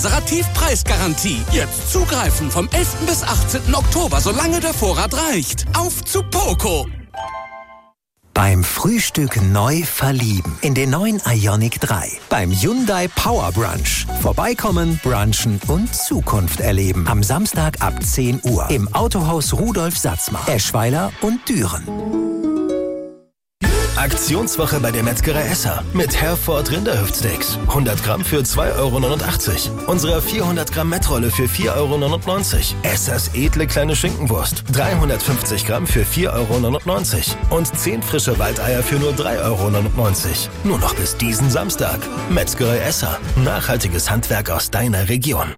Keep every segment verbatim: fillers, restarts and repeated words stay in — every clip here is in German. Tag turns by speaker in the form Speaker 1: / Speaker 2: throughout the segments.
Speaker 1: Tiefpreisgarantie. Jetzt zugreifen vom elften bis achtzehnten Oktober, solange der Vorrat reicht. Auf zu Poco!
Speaker 2: Beim Frühstück neu verlieben in den neuen Ioniq drei. Beim Hyundai Power Brunch. Vorbeikommen, brunchen und Zukunft erleben. Am Samstag ab zehn Uhr im Autohaus Rudolf Satzmar, Eschweiler und Düren.
Speaker 3: Aktionswoche bei der Metzgerei Esser mit Herford Rinderhüftsteaks. hundert Gramm für zwei Euro neunundachtzig. Unsere vierhundert Gramm Mettrolle für vier Euro neunundneunzig. Essers edle kleine Schinkenwurst. dreihundertfünfzig Gramm für vier Euro neunundneunzig. Und zehn frische Waldeier für nur drei Euro neunundneunzig. Nur noch bis diesen Samstag. Metzgerei Esser. Nachhaltiges Handwerk aus deiner Region.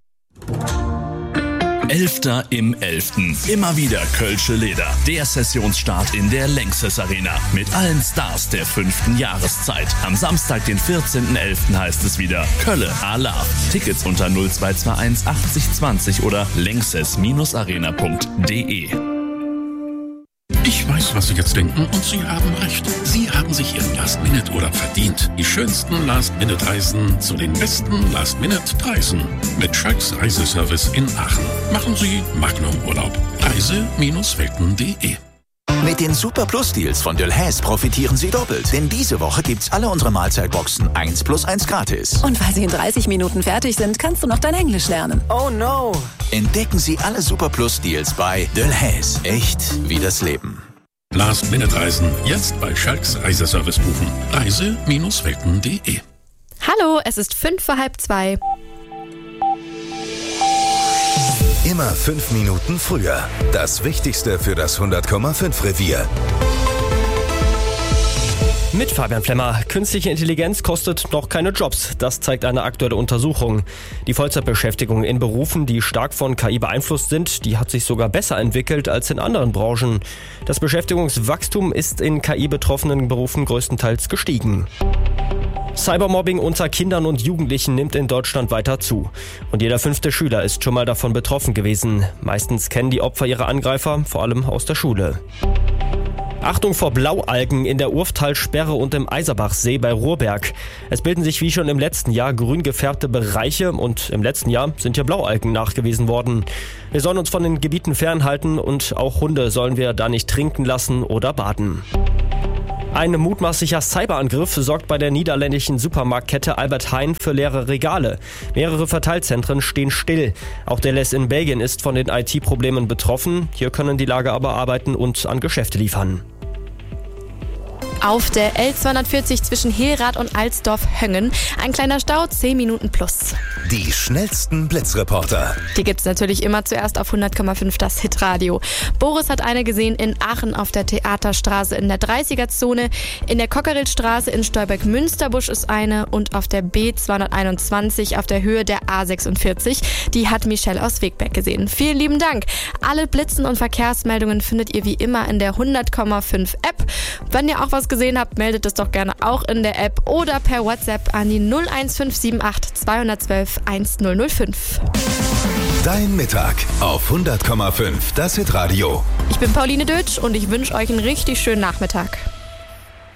Speaker 4: Elfter im Elften. Immer wieder Kölsche Leder. Der Sessionsstart in der Lanxess Arena. Mit allen Stars der fünften Jahreszeit. Am Samstag, den vierzehnten elften heißt es wieder Kölle Alarv. Tickets unter null zwei zwei eins achtzig zwanzig oder lanxess arena punkt de.
Speaker 5: Ich weiß, was Sie jetzt denken, und Sie haben recht. Sie haben sich Ihren Last-Minute-Urlaub verdient. Die schönsten Last-Minute-Reisen zu den besten Last-Minute-Preisen. Mit Schalks Reiseservice in Aachen. Machen Sie Magnum-Urlaub. Reise welten punkt de.
Speaker 6: Mit den Super Plus Deals von Delhaize profitieren Sie doppelt. Denn diese Woche gibt's alle unsere Mahlzeitboxen eins plus eins gratis.
Speaker 7: Und weil sie in dreißig Minuten fertig sind, kannst du noch dein Englisch lernen.
Speaker 6: Oh no! Entdecken Sie alle Super Plus Deals bei Delhaize. Echt wie das Leben.
Speaker 5: Last-Minute-Reisen jetzt bei Schalks Reiseservice buchen. Reise welten punkt de.
Speaker 8: Hallo, es ist fünf vor halb zwei.
Speaker 9: Immer fünf Minuten früher. Das Wichtigste für das hundert Komma fünf Revier.
Speaker 10: Mit Fabian Flemmer. Künstliche Intelligenz kostet noch keine Jobs. Das zeigt eine aktuelle Untersuchung. Die Vollzeitbeschäftigung in Berufen, die stark von K I beeinflusst sind, die hat sich sogar besser entwickelt als in anderen Branchen. Das Beschäftigungswachstum ist in K I-betroffenen Berufen größtenteils gestiegen. Cybermobbing unter Kindern und Jugendlichen nimmt in Deutschland weiter zu. Und jeder fünfte Schüler ist schon mal davon betroffen gewesen. Meistens kennen die Opfer ihre Angreifer, vor allem aus der Schule. Achtung vor Blaualgen in der Urftalsperre und im Eiserbachsee bei Ruhrberg. Es bilden sich wie schon im letzten Jahr grün gefärbte Bereiche und im letzten Jahr sind hier Blaualgen nachgewiesen worden. Wir sollen uns von den Gebieten fernhalten und auch Hunde sollen wir da nicht trinken lassen oder baden. Ein mutmaßlicher Cyberangriff sorgt bei der niederländischen Supermarktkette Albert Heijn für leere Regale. Mehrere Verteilzentren stehen still. Auch Delhaize in Belgien ist von den I T-Problemen betroffen. Hier können die Lager aber arbeiten und an Geschäfte liefern.
Speaker 8: Auf der L zweihundertvierzig zwischen Hehlrath und Alsdorf-Höngen. Ein kleiner Stau, zehn Minuten plus.
Speaker 9: Die schnellsten Blitzreporter.
Speaker 8: Die gibt's natürlich immer zuerst auf hundert Komma fünf das Hitradio. Boris hat eine gesehen in Aachen auf der Theaterstraße in der dreißiger-Zone. In der Cockerillstraße in Stolberg-Münsterbusch ist eine und auf der B zweihunderteinundzwanzig auf der Höhe der A sechsundvierzig. Die hat Michelle aus Wegberg gesehen. Vielen lieben Dank. Alle Blitzen und Verkehrsmeldungen findet ihr wie immer in der hundert Komma fünf App. Wenn ihr auch was gesehen habt, meldet es doch gerne auch in der App oder per WhatsApp an die null eins fünf sieben acht zwei eins zwei eins null null fünf.
Speaker 9: Dein Mittag auf hundert Komma fünf das Hitradio.
Speaker 8: Ich bin Pauline Dötsch und ich wünsche euch einen richtig schönen Nachmittag.